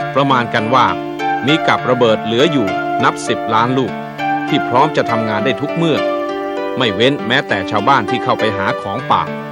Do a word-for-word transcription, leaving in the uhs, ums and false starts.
ประมาณกันว่ามีกับระเบิดเหลืออยู่นับสิบล้านลูกที่พร้อมจะทำงานได้ทุกเมื่อไม่เว้นแม้แต่ชาวบ้านที่เข้าไปหาของป่า